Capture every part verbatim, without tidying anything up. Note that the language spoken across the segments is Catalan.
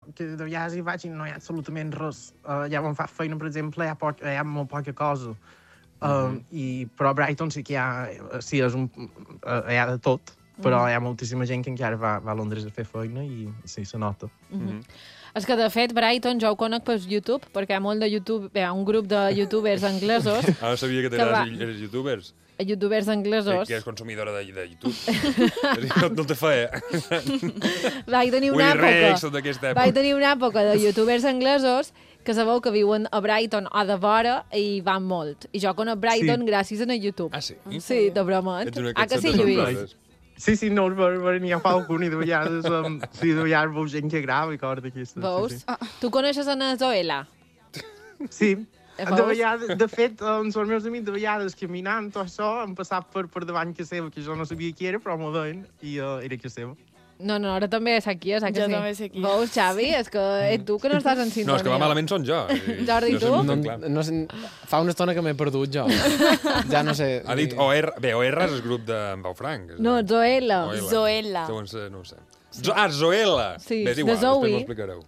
que de vegades hi vaig i no hi ha absolutament res. Uh, ja on fa feina, per exemple, hi ha, poc, hi ha molt poca cosa. Uh, mm-hmm. i, però a Brighton sí que hi ha, sí, és un, uh, hi ha de tot, però mm-hmm. hi ha moltíssima gent que encara va, va a Londres a fer feina i sí, se nota. Mm-hmm. És que, de fet, Brighton jo ho conec per YouTube, perquè hi ha molt de YouTube, hi ha un grup de youtubers anglesos... Ara sabia que t'eres va... youtubers. youtubers anglesos... Que és consumidora de, de YouTube. no, no te feia. Vaig tenir una època... època. Vaig tenir una època de youtubers anglesos que sabeu que viuen a Brighton o de vora i van molt. I jo conec Brighton sí. gràcies a YouTube. Ah, sí? Sí, te promet. Ah, que sí, Lluís? Sí, sí, no, per, per n'hi ha algun i de vegades, um, sí, de vegades veus gent que grava i coses d'aquestes. Veus? Sí, sí. Ah. Tu coneixes Ana Zoela? Sí. De, vegades, de fet, uns dels meus amics, de vegades, caminant, tot això, han passat per, per davant que seva, que jo no sabia qui era, però m'ho deien, i uh, era que seva. No, no, ara també sé qui és, eh, que jo sí? també sé qui. Veus, Xavi? És que ets tu que no estàs en sintonia. No, és que va malament són jo. Jordi, no tu? No, no, no, fa una estona que m'he perdut jo. Ja no sé. Ha dit O R... Bé, O R és el grup d'en Pau Frank. No, Zoela. Zoela. No ho sé. Ah, Zoela. Sí, bé, és igual, després m'ho explicareu.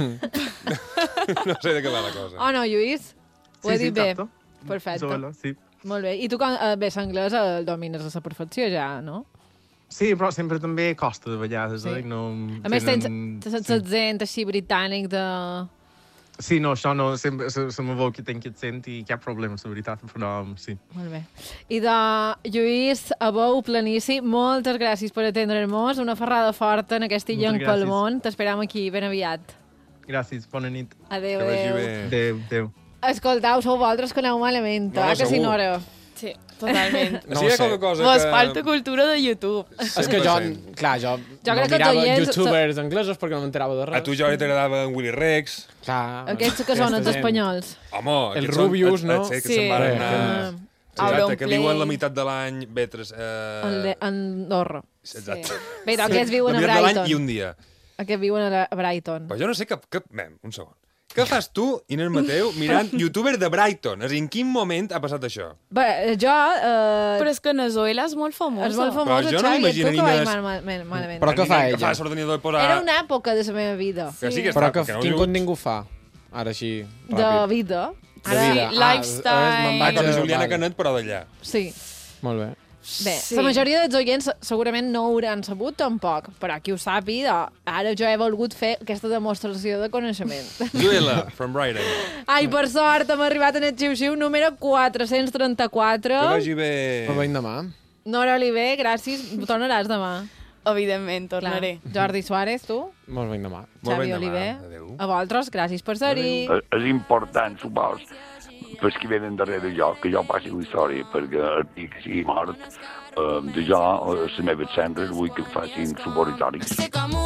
No sé de què va la cosa. Oh, no, Lluís? Ho he dit bé. Perfecte. Zoela, sí. Molt bé. I tu, bé, l'anglès el domines a la perfecció ja, no? Sí, però sempre també costa de vegades, sí. eh? No a més, tens l'accent així britànic de... Sí, no, això no, sempre se, se me veu que tenc accent i cap problema, la veritat, però sí. Molt bé. I de Lluís, a veu planíssim, moltes gràcies per atendre'ns, una ferrada forta en aquest illenc pel món. T'esperam aquí ben aviat. Gràcies, bona nit. Adéu, adéu. Adéu, adéu. Escoltau, sou vosaltres que aneu malament, no, eh? Que si no era... Sí, totalment. No sí, hi ha qualque cosa Vos que... falta cultura de YouTube. És que jo, clar, jo, jo no mirava oients... youtubers anglesos perquè no m'enterava de res. A tu, Jordi, t'agradava en Willy Rex. Clar, aquests que són els espanyols. Home, el Rubius, no? Sí, que se'n van anar... Exacte, que viuen la meitat de l'any vetres... En Andorra. Exacte. Bé, aquests viuen a Brighton. La meitat de l'any i un dia. Aquests viuen a Brighton. Però jo no sé cap... Un segon. Què fas tu, Inés Mateu, mirant youtuber de Brighton? És en quin moment ha passat això? Bé, jo... Uh... Però és que Nazoela és molt famosa. És molt famosa, Però jo no m'imagino Inés... Mal, malament. Però què fa ella? Que fa l'ordinador i posar... Era una època de la meva vida. Sí. Sí que però està, que, quin contingut fa? Ara així, ràpid. De vida. De vida. Sí, lifestyle... Ah, com Juliana Canet, però d'allà. Sí. Molt bé. Bé, sí. La majoria dels oients segurament no ho hauran sabut tampoc, però qui ho sàpiga, ara jo he volgut fer aquesta demostració de coneixement. Zoela, from Brighton. Ai, per sort, hem arribat en el xiu-xiu número quatre-cents trenta-quatre. Que vagi bé. Però veiem demà. Nora Oliver, gràcies. Tornaràs demà. Evidentment, tornaré. Clar. Jordi Suárez, tu? Molt ben demà. Xavi Oliver. Adéu. A vosaltres, gràcies per ser-hi. És important, supos, pels que venen darrere jo, que jo passi la història, perquè el dia que sigui mort, eh, de jo, les meves cendres, vull que facin supositoris.